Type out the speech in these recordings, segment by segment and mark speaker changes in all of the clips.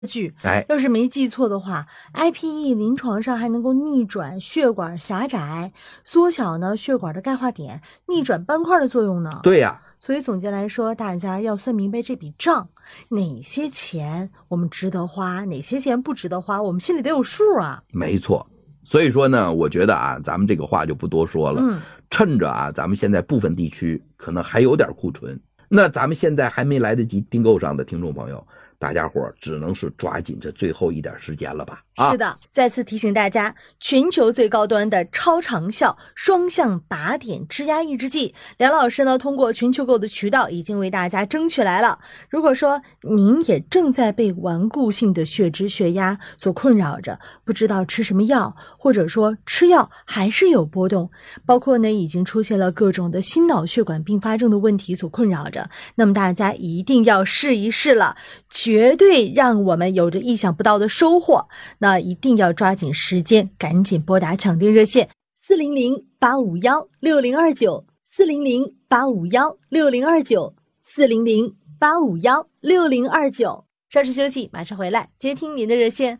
Speaker 1: 要是没记错的话 ，IPE 临床上还能够逆转血管狭窄，缩小呢血管的钙化点，逆转斑块的作用呢。
Speaker 2: 对呀。
Speaker 1: 所以总结来说，大家要算明白这笔账，哪些钱我们值得花，哪些钱不值得花，我们心里得有数啊。
Speaker 2: 没错。所以说呢，我觉得啊，咱们这个话就不多说了。趁着啊，咱们现在部分地区可能还有点库存，那咱们现在还没来得及订购上的听众朋友，大家伙只能是抓紧这最后一点时间了吧。
Speaker 1: 是的，再次提醒大家，全球最高端的超长效双向靶点支压抑制剂，梁老师呢通过全球购的渠道已经为大家争取来了。如果说您也正在被顽固性的血脂血压所困扰着，不知道吃什么药，或者说吃药还是有波动，包括呢已经出现了各种的心脑血管并发症的问题所困扰着，那么大家一定要试一试了，绝对让我们有着意想不到的收获。那一定要抓紧时间，赶紧拨打抢订热线400-851-6029，400-851-6029，400-851-6029。稍事休息，马上回来接听您的热线。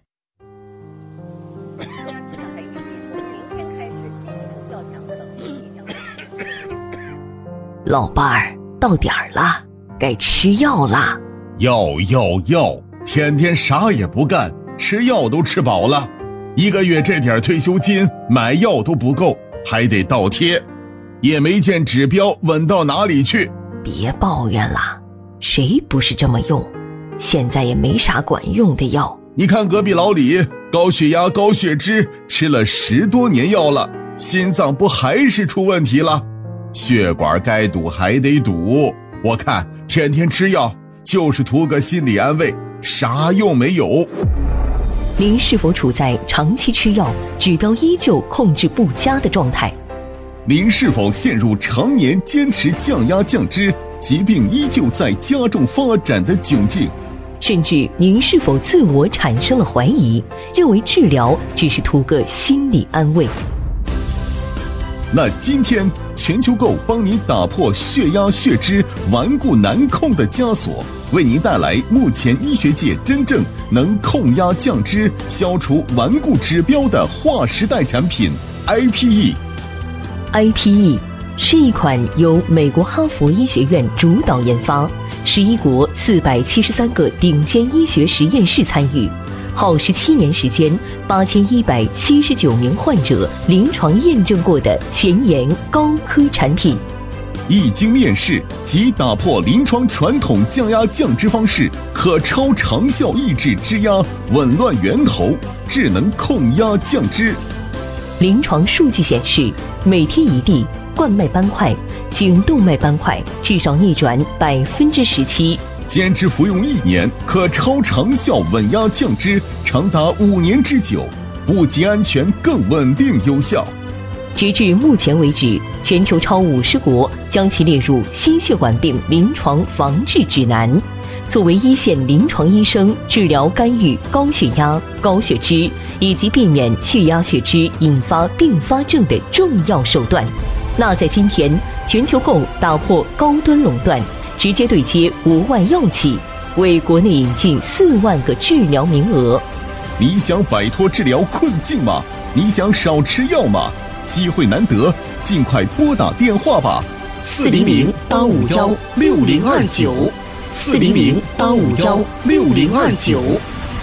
Speaker 3: 老伴儿，到点儿了，该吃药了。
Speaker 4: 药，天天啥也不干，吃药都吃饱了，1个月这点退休金买药都不够，还得倒贴，也没见指标稳到哪里去。
Speaker 3: 别抱怨了，谁不是这么用？现在也没啥管用的药。
Speaker 4: 你看隔壁老李，高血压高血脂，吃了10多年药了，心脏不还是出问题了？血管该堵还得堵，我看天天吃药就是图个心理安慰，啥用没有。
Speaker 3: 您是否处在长期吃药指标依旧控制不佳的状态？
Speaker 4: 您是否陷入常年坚持降压降脂，疾病依旧在加重发展的窘境？
Speaker 3: 甚至您是否自我产生了怀疑，认为治疗只是图个心理安慰？
Speaker 4: 那今天全球购帮您打破血压血脂顽固难控的枷锁，为您带来目前医学界真正能控压降脂、消除顽固指标的划时代产品 IPE。IPE
Speaker 3: 是一款由美国哈佛医学院主导研发，11国473个顶尖医学实验室参与，耗时7年时间，8179名患者临床验证过的前沿高科产品。
Speaker 4: 一经面世即打破临床传统降压降脂方式，可超长效抑制脂压，紊乱源头，智能控压降脂。
Speaker 3: 临床数据显示，每天一粒冠脉斑块、颈动脉斑块至少逆转17%。
Speaker 4: 坚持服用1年，可超长效稳压降脂，长达5年之久，不仅安全，更稳定有效。
Speaker 3: 截至目前为止，全球超50国将其列入心血管病临床防治指南，作为一线临床医生治疗干预高血压、高血脂以及避免血压血脂引发并发症的重要手段。那在今天，全球购打破高端垄断，直接对接国外药企，为国内引进4万个治疗名额。
Speaker 4: 你想摆脱治疗困境吗？你想少吃药吗？机会难得，尽快拨打电话吧。
Speaker 3: 400-851-6029，400-851-6029。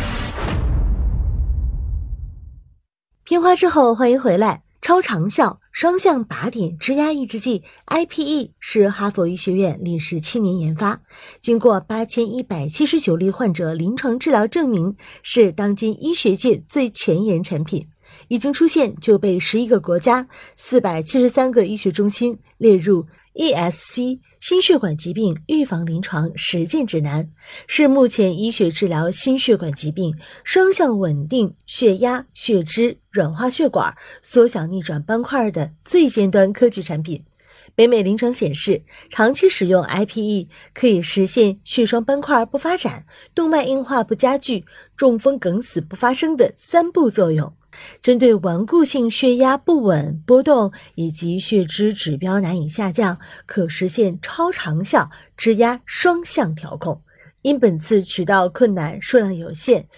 Speaker 1: 片花之后，欢迎回来。超长效双向靶点支压抑制剂 IPE 是哈佛医学院历时7年研发，经过8179例患者临床治疗证明，是当今医学界最前沿产品，已经出现就被11个国家473个医学中心列入 ESC 心血管疾病预防临床实践指南，是目前医学治疗心血管疾病双向稳定血压、血脂、软化血管、缩小逆转斑块的最尖端科技产品。北美临床显示，长期使用 IPE 可以实现血栓斑块不发展、动脉硬化不加剧、中风梗死不发生的3步作用。针对顽固性血压不稳波动以及血脂指标难以下降，可实现超长效脂压双向调控。 因本次渠道困难，数量有限，